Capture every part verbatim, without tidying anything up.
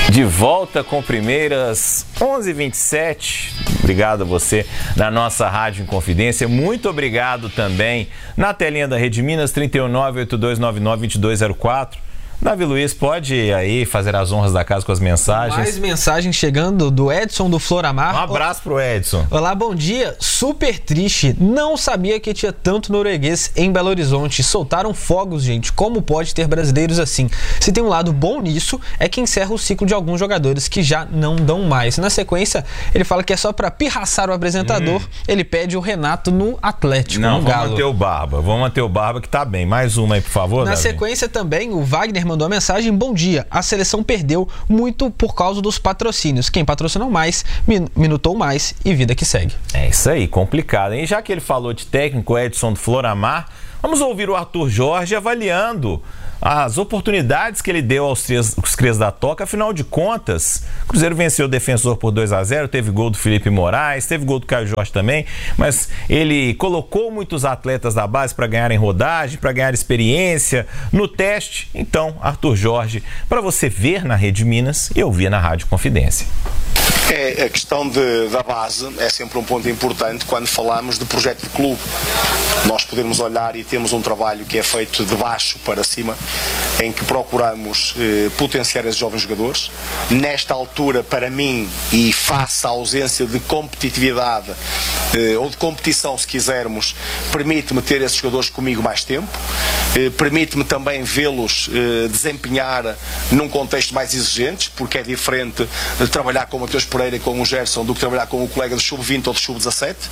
De volta com Primeiras, onze e vinte e sete. Obrigado a você na nossa Rádio Inconfidência. Muito obrigado também na telinha da Rede Minas, trinta e um, nove oito dois nove nove, dois dois zero quatro. Davi Luiz, pode aí fazer as honras da casa com as mensagens. Mais mensagens chegando do Edson do Floramar. Um abraço pro Edson. Olá, bom dia. Super triste. Não sabia que tinha tanto norueguês em Belo Horizonte. Soltaram fogos, gente. Como pode ter brasileiros assim? Se tem um lado bom nisso, é que encerra o ciclo de alguns jogadores que já não dão mais. Na sequência, ele fala que é só pra pirraçar o apresentador. Hum. Ele pede o Renato no Atlético, não, no vamos Galo. manter o Barba. Vamos manter o Barba que tá bem. Mais uma aí, por favor, Na Davi. sequência também, o Wagner mandou a mensagem: bom dia, a seleção perdeu muito por causa dos patrocínios. Quem patrocinou mais, min- minutou mais e vida que segue. É isso aí, complicado, hein? Já que ele falou de técnico Edson do Floramar, vamos ouvir o Arthur Jorge avaliando as oportunidades que ele deu aos Crias, os Crias da Toca. Afinal de contas, o Cruzeiro venceu o Defensor por dois a zero, teve gol do Felipe Moraes, teve gol do Caio Jorge também, mas ele colocou muitos atletas da base para ganharem rodagem, para ganhar experiência no teste. Então, Arthur Jorge, para você ver na Rede Minas e ouvir na Rádio Confidência. É, a questão de, da base é sempre um ponto importante quando falamos de projeto de clube. Nós podemos olhar e temos um trabalho que é feito de baixo para cima, em que procuramos eh, potenciar esses jovens jogadores. Nesta altura, para mim, e face à ausência de competitividade eh, ou de competição, se quisermos, permite-me ter esses jogadores comigo mais tempo, eh, permite-me também vê-los eh, desempenhar num contexto mais exigente, porque é diferente de trabalhar com o Mateus Pereira e com o Gerson do que trabalhar com o colega do sub vinte ou do sub dezassete,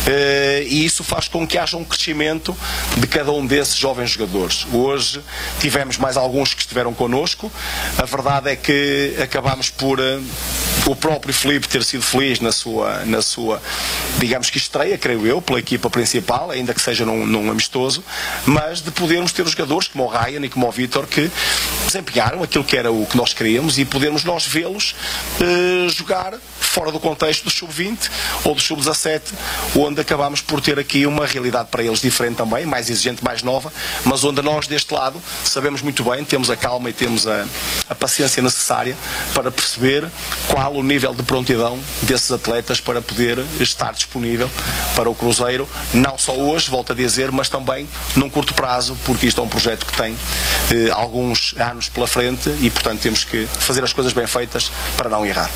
e isso faz com que haja um crescimento de cada um desses jovens jogadores. Hoje tivemos mais alguns que estiveram connosco. A verdade é que acabámos por uh, o próprio Filipe ter sido feliz na sua, na sua, digamos que estreia, creio eu, pela equipa principal, ainda que seja num, num amistoso, mas de podermos ter os jogadores como o Ryan e como o Vítor que desempenharam aquilo que era o que nós queríamos e podermos nós vê-los uh, jogar fora do contexto do sub vinte ou do sub dezassete, onde acabámos por ter aqui uma realidade para eles diferente também, mais exigente, mais nova, mas onde nós deste lado sabemos muito bem, temos a calma e temos a, a paciência necessária para perceber qual o nível de prontidão desses atletas para poder estar disponível para o Cruzeiro, não só hoje, volto a dizer, mas também num curto prazo, porque isto é um projeto que tem eh, alguns anos pela frente e, portanto, temos que fazer as coisas bem feitas para não errar.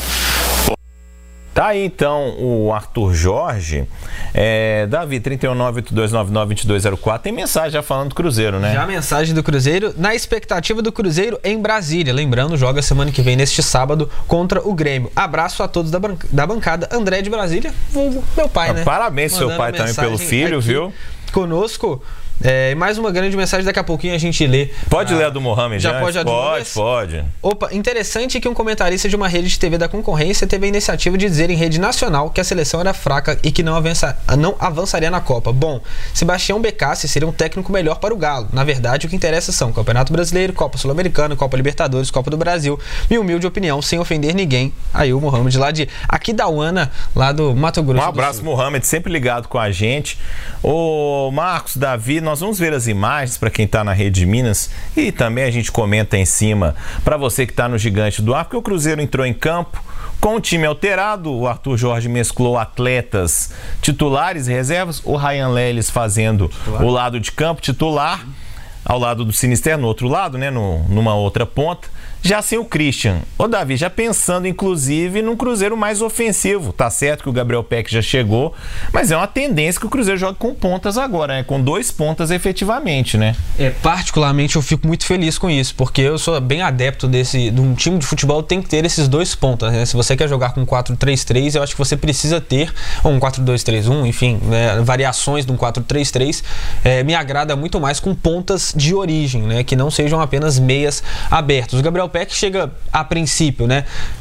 Tá aí então o Arthur Jorge. é, Davi, trinta e um, nove oito dois nove nove, dois dois zero quatro. Tem mensagem já falando do Cruzeiro, né? Já a mensagem do Cruzeiro, na expectativa do Cruzeiro em Brasília. Lembrando, joga semana que vem, neste sábado, contra o Grêmio. Abraço a todos da, ban- da bancada. André de Brasília, vulgo meu pai, né? Parabéns, Mandando seu pai também pelo filho, viu? Conosco. É, mais uma grande mensagem, daqui a pouquinho a gente lê. Pode ah, ler a do Mohamed? Já pode a do Pode, pode. Opa, interessante que um comentarista de uma rede de T V da concorrência teve a iniciativa de dizer em rede nacional que a seleção era fraca e que não, avança, não avançaria na Copa. Bom, Sebastião Becassi seria um técnico melhor para o Galo. Na verdade, o que interessa são Campeonato Brasileiro, Copa Sul-Americana, Copa Libertadores, Copa do Brasil. Minha humilde opinião, sem ofender ninguém. Aí o Mohamed lá de Aquidauana, lá do Mato Grosso. Um abraço, Mohamed, sempre ligado com a gente. Ô Marcos, Davi, nós vamos ver as imagens para quem está na Rede Minas e também a gente comenta em cima para você que está no Gigante do Ar, porque o Cruzeiro entrou em campo com o time alterado. O Arthur Jorge mesclou atletas titulares e reservas, o Ryan Leles fazendo titular. O lado de campo titular, ao lado do Sinister, no outro lado, né, no, numa outra ponta. Já sem o Christian. Ô Davi, já pensando inclusive num Cruzeiro mais ofensivo. Tá certo que o Gabriel Peck já chegou, mas é uma tendência que o Cruzeiro joga com pontas agora, né? Com dois pontas efetivamente, né? É, particularmente eu fico muito feliz com isso, porque eu sou bem adepto desse, de um time de futebol tem que ter esses dois pontas, né? Se você quer jogar com quatro três três, eu acho que você precisa ter ou um quatro dois três um, enfim, né? Variações de um quatro três três. É, me agrada muito mais com pontas de origem, né? Que não sejam apenas meias abertos. O Gabriel Peck chega a princípio, né?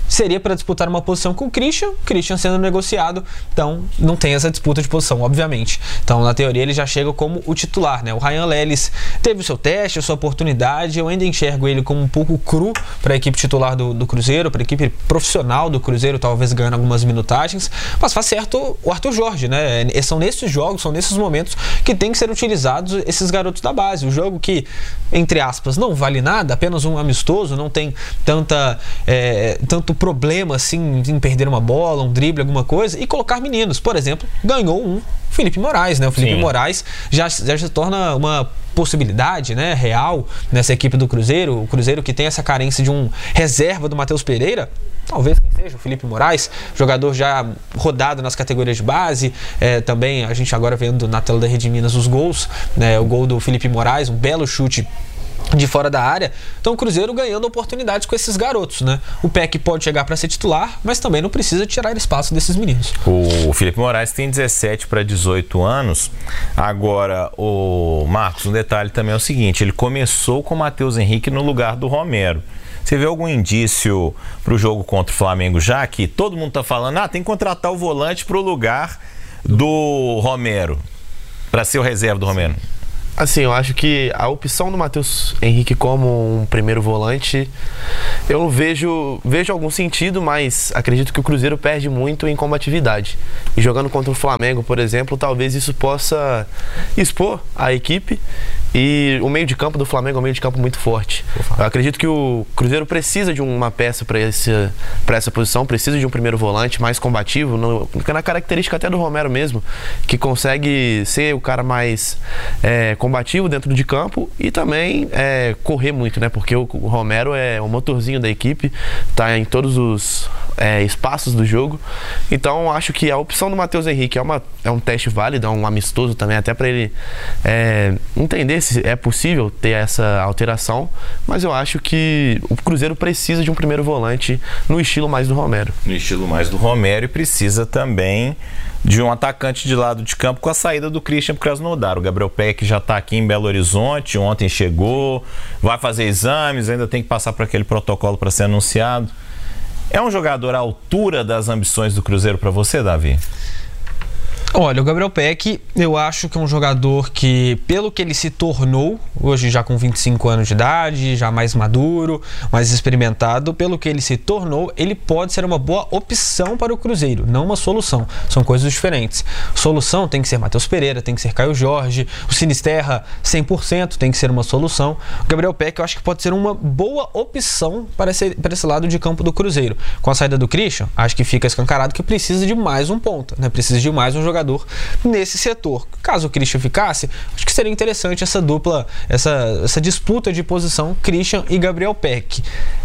seria para disputar uma posição com o Christian, Christian sendo negociado, então não tem essa disputa de posição, obviamente. Então, na teoria, ele já chega como o titular, né? O Ryan Lelis teve o seu teste, a sua oportunidade, eu ainda enxergo ele como um pouco cru para a equipe titular do, do Cruzeiro, para a equipe profissional do Cruzeiro, talvez ganhando algumas minutagens, mas faz certo o Arthur Jorge, né? E são nesses jogos, são nesses momentos que tem que ser utilizados esses garotos da base. O jogo que, entre aspas, não vale nada, apenas um amistoso, não tem tanta, é, tanto problema assim em perder uma bola, um drible, alguma coisa, e colocar meninos. Por exemplo, ganhou um Felipe Moraes, né? O Felipe Sim. Moraes já, já se torna uma possibilidade, né, real nessa equipe do Cruzeiro. O Cruzeiro que tem essa carência de um reserva do Matheus Pereira, talvez quem seja, o Felipe Moraes, jogador já rodado nas categorias de base, é, também a gente agora vendo na tela da Rede Minas os gols, né, o gol do Felipe Moraes, um belo chute de fora da área. Então o Cruzeiro ganhando oportunidades com esses garotos, né? O Peck pode chegar para ser titular, mas também não precisa tirar espaço desses meninos. O Felipe Moraes tem dezessete para dezoito anos. Agora, o Marcos, um detalhe também é o seguinte, ele começou com o Matheus Henrique no lugar do Romero. Você vê algum indício para o jogo contra o Flamengo já que todo mundo está falando, ah, tem que contratar o volante para o lugar do Romero, para ser o reserva do Romero? Assim, eu acho que a opção do Matheus Henrique como um primeiro volante, eu vejo, vejo algum sentido, mas acredito que o Cruzeiro perde muito em combatividade. E jogando contra o Flamengo, por exemplo, talvez isso possa expor a equipe. E o meio de campo do Flamengo é um meio de campo muito forte. Eu acredito que o Cruzeiro precisa de uma peça para essa, para essa posição, precisa de um primeiro volante mais combativo, no, na característica até do Romero mesmo, que consegue ser o cara mais é, combativo dentro de campo e também é, correr muito, né? Porque o, o Romero é o motorzinho da equipe, tá em todos os é, espaços do jogo. Então acho que a opção do Matheus Henrique é, uma, é um teste válido, é um amistoso também, até para ele é, entender se é possível ter essa alteração, mas eu acho que o Cruzeiro precisa de um primeiro volante no estilo mais do Romero. No estilo mais do Romero, e precisa também de um atacante de lado de campo com a saída do Christian Krasnodar. O Gabriel Peck já está aqui em Belo Horizonte, ontem chegou, vai fazer exames, ainda tem que passar por aquele protocolo para ser anunciado. É um jogador à altura das ambições do Cruzeiro para você, Davi? Olha, o Gabriel Peck, eu acho que é um jogador que, pelo que ele se tornou, hoje já com vinte e cinco anos de idade, já mais maduro, mais experimentado, pelo que ele se tornou, ele pode ser uma boa opção para o Cruzeiro, não uma solução. São coisas diferentes. Solução tem que ser Matheus Pereira, tem que ser Caio Jorge, o Sinisterra cem por cento tem que ser uma solução. O Gabriel Peck eu acho que pode ser uma boa opção para esse, para esse lado de campo do Cruzeiro. Com a saída do Christian, acho que fica escancarado que precisa de mais um ponta, né? Precisa de mais um jogador nesse setor. Caso o Christian ficasse, acho que seria interessante essa dupla, essa, essa disputa de posição Christian e Gabriel Peck.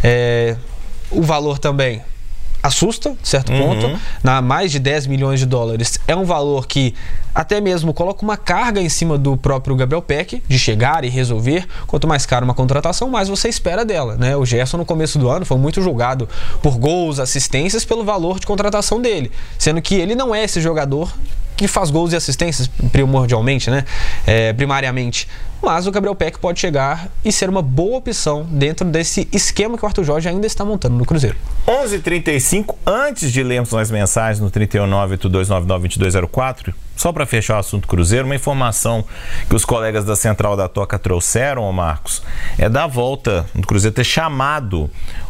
É, o valor também assusta, de certo uhum. ponto, na mais de dez milhões de dólares. É um valor que até mesmo coloca uma carga em cima do próprio Gabriel Peck, de chegar e resolver. Quanto mais caro uma contratação, mais você espera dela, né? O Gerson no começo do ano foi muito julgado por gols, assistências, pelo valor de contratação dele, sendo que ele não é esse jogador que faz gols e assistências primordialmente, né? É, primariamente. Mas o Gabriel Peck pode chegar e ser uma boa opção dentro desse esquema que o Arthur Jorge ainda está montando no Cruzeiro. onze e trinta e cinco, antes de lermos as mensagens no trinta e um nove oito dois nove nove dois dois zero quatro, só para fechar o assunto Cruzeiro, uma informação que os colegas da Central da Toca trouxeram, Marcos, é da volta do Cruzeiro ter chamado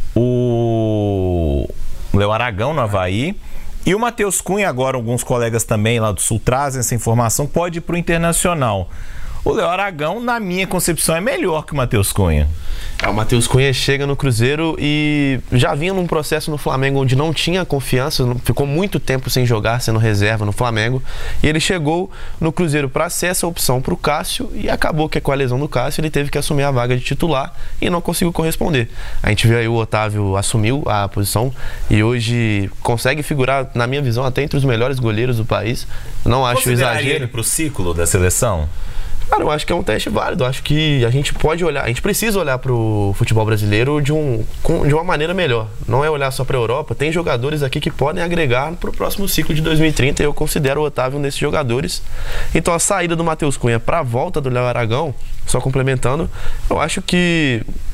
o Léo Aragão no Avaí. E o Matheus Cunha, agora alguns colegas também lá do Sul trazem essa informação, pode ir para o Internacional. O Léo Aragão, na minha concepção, é melhor que o Matheus Cunha. É, o Matheus Cunha chega no Cruzeiro e já vinha num processo no Flamengo onde não tinha confiança, ficou muito tempo sem jogar, sendo reserva no Flamengo, e ele chegou no Cruzeiro para ser essa opção para o Cássio, e acabou que com a lesão do Cássio ele teve que assumir a vaga de titular e não conseguiu corresponder. A gente viu aí o Otávio assumiu a posição e hoje consegue figurar, na minha visão, até entre os melhores goleiros do país. Não acho exagero. Ele para o ciclo da seleção? Cara, eu acho que é um teste válido. Eu acho que a gente pode olhar, a gente precisa olhar para o futebol brasileiro de, um, de uma maneira melhor. Não é olhar só para a Europa. Tem jogadores aqui que podem agregar para o próximo ciclo de dois mil e trinta e eu considero o Otávio um desses jogadores. Então a saída do Matheus Cunha para a volta do Léo Aragão, só complementando, eu acho que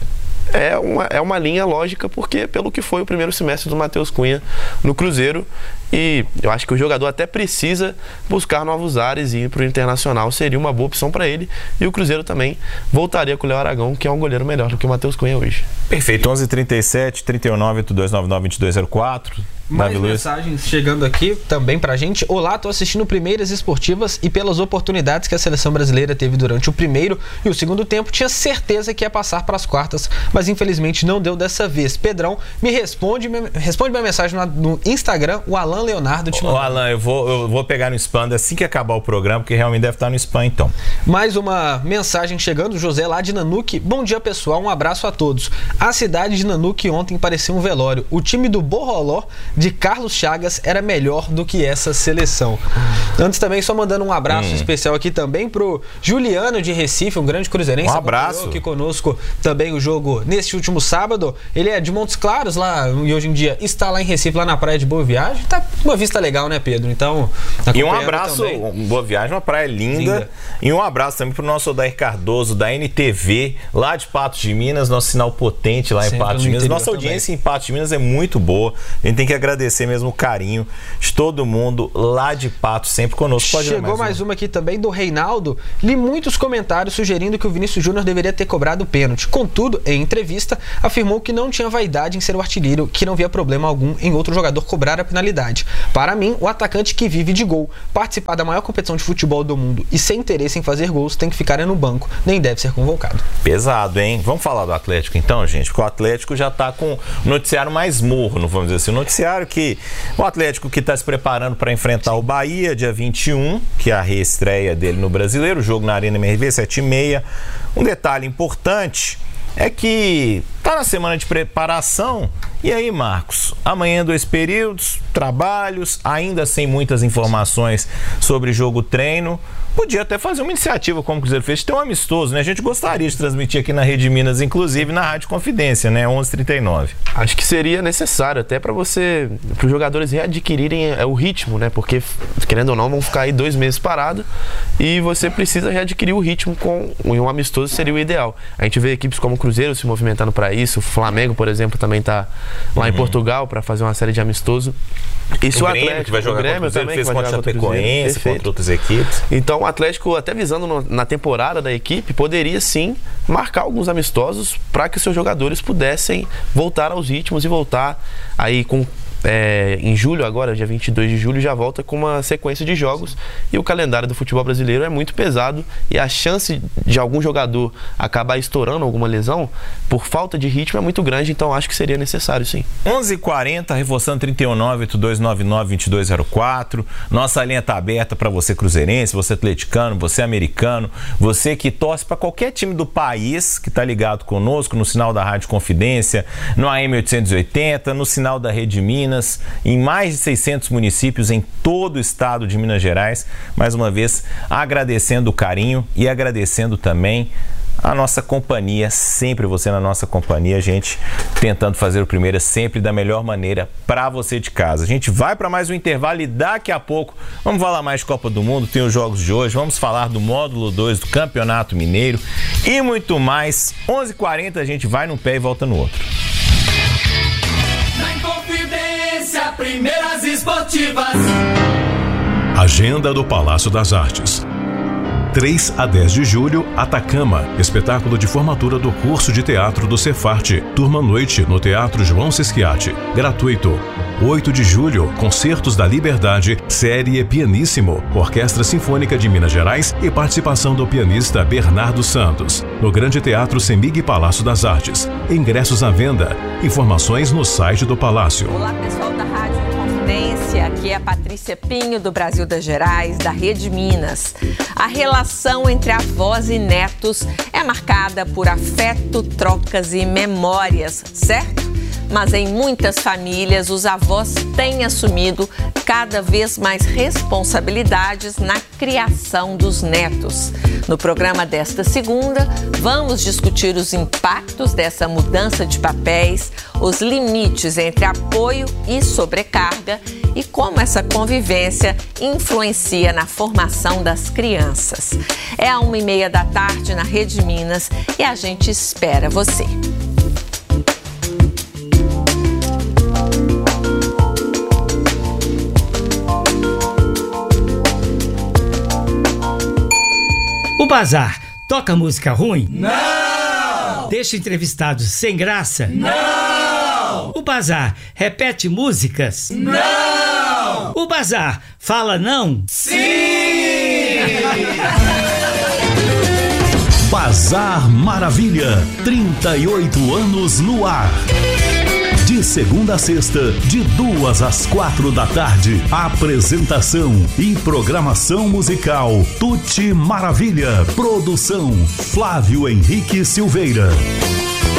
é uma, é uma linha lógica, porque pelo que foi o primeiro semestre do Matheus Cunha no Cruzeiro, e eu acho que o jogador até precisa buscar novos ares e ir para o Internacional seria uma boa opção para ele, e o Cruzeiro também voltaria com o Léo Aragão, que é um goleiro melhor do que o Matheus Cunha hoje. Perfeito, onze trinta e sete, trinta e um nove, oito dois nove nove, dois dois zero quatro. Mais mensagens chegando aqui também pra gente. Olá, tô assistindo Primeiras Esportivas e pelas oportunidades que a seleção brasileira teve durante o primeiro e o segundo tempo, tinha certeza que ia passar para as quartas, mas infelizmente não deu dessa vez. Pedrão, me responde, me, responde minha mensagem no, no Instagram, o Alan Leonardo te mandou. Ô Alan, eu vou, eu vou pegar no spam assim que acabar o programa, porque realmente deve estar no spam então. Mais uma mensagem chegando, José lá de Nanuque. Bom dia pessoal, um abraço a todos. A cidade de Nanuque ontem parecia um velório. O time do Borroló de Carlos Chagas era melhor do que essa seleção. Antes também, só mandando um abraço hum. especial aqui também pro Juliano de Recife, um grande cruzeirense. Um abraço. Aqui conosco também o jogo neste último sábado. Ele é de Montes Claros lá e hoje em dia está lá em Recife, lá na praia de Boa Viagem. Tá uma vista legal, né, Pedro? Então, e um abraço, também. Boa Viagem, uma praia linda. linda. E um abraço também pro nosso Odair Cardoso, da N T V, lá de Patos de Minas, nosso sinal potente lá Sempre em Patos de Minas. Nossa audiência também. Em Patos de Minas é muito boa. A gente tem que agradecer mesmo o carinho de todo mundo lá de Patos, sempre conosco. Pode Chegou mais, mais uma. uma aqui também do Reinaldo. Li muitos comentários sugerindo que o Vinícius Júnior deveria ter cobrado o pênalti. Contudo, em entrevista, afirmou que não tinha vaidade em ser o artilheiro, que não via problema algum em outro jogador cobrar a penalidade. Para mim, o atacante que vive de gol, participar da maior competição de futebol do mundo e sem interesse em fazer gols, tem que ficar no banco, nem deve ser convocado. Pesado, hein? Vamos falar do Atlético então, gente? Porque o Atlético já tá com o noticiário mais morno, não vamos dizer assim. O noticiário que o Atlético que está se preparando para enfrentar o Bahia dia vinte e um, que é a reestreia dele no Brasileiro, o jogo na Arena M R V, sete e meia. Um detalhe importante é que tá na semana de preparação. E aí, Marcos, amanhã dois períodos, trabalhos, ainda sem muitas informações sobre jogo-treino. Podia até fazer uma iniciativa como o Cruzeiro fez, de ter um amistoso, né? A gente gostaria de transmitir aqui na Rede Minas, inclusive na Rádio Confidência, né? onze e trinta e nove. Acho que seria necessário até para você, para os jogadores readquirirem o ritmo, né? Porque, querendo ou não, vão ficar aí dois meses parados e você precisa readquirir o ritmo com um amistoso, seria o ideal. A gente vê equipes como o Cruzeiro se movimentando para isso, o Flamengo, por exemplo, também está lá uhum. em Portugal para fazer uma série de amistoso. Isso o, o Grêmio, Atlético, que vai jogar o Grêmio contra o Cruzeiro, também, fez contra a Chapecoense, contra outras equipes. Então o Atlético, até visando no, na temporada da equipe, poderia sim marcar alguns amistosos para que os seus jogadores pudessem voltar aos ritmos e voltar aí com... É, em julho agora, dia vinte e dois de julho, já volta com uma sequência de jogos e o calendário do futebol brasileiro é muito pesado e a chance de algum jogador acabar estourando alguma lesão por falta de ritmo é muito grande, então acho que seria necessário sim. onze e quarenta, reforçando trinta e um nove, oito dois nove nove, dois dois zero quatro. Nossa linha está aberta para você cruzeirense, você atleticano, você americano, você que torce para qualquer time do país que está ligado conosco no sinal da Rádio Confidência, no A M oitocentos e oitenta, no sinal da Rede Minas, em mais de seiscentos municípios em todo o estado de Minas Gerais. Mais uma vez, agradecendo o carinho e agradecendo também a nossa companhia, sempre você na nossa companhia, gente, tentando fazer o primeiro sempre da melhor maneira para você de casa. A gente vai para mais um intervalo e daqui a pouco vamos falar mais de Copa do Mundo, tem os jogos de hoje, vamos falar do módulo dois do Campeonato Mineiro e muito mais. onze e quarenta, a gente vai num pé e volta no outro. Primeiras Esportivas. Agenda do Palácio das Artes. três a dez de julho, Atacama, espetáculo de formatura do curso de teatro do Cefarte, turma noite no Teatro João Sesquiate, gratuito. oito de julho, Concertos da Liberdade, série Pianíssimo, Orquestra Sinfônica de Minas Gerais e participação do pianista Bernardo Santos, no Grande Teatro Semig Palácio das Artes. Ingressos à venda. Informações no site do Palácio. Olá, pessoal da Rádio Confidência, aqui é a Patrícia Pinho, do Brasil das Gerais, da Rede Minas. A relação entre avós e netos é marcada por afeto, trocas e memórias, certo? Mas em muitas famílias, os avós têm assumido cada vez mais responsabilidades na criação dos netos. No programa desta segunda, vamos discutir os impactos dessa mudança de papéis, os limites entre apoio e sobrecarga e como essa convivência influencia na formação das crianças. É a uma e meia da tarde na Rede Minas e a gente espera você. Bazar toca música ruim? Não! Deixa entrevistados sem graça? Não! O Bazar repete músicas? Não! O Bazar fala não? Sim! Bazar Maravilha, trinta e oito anos no ar. De segunda a sexta, de duas às quatro da tarde. Apresentação e programação musical Tuti Maravilha. Produção Flávio Henrique Silveira.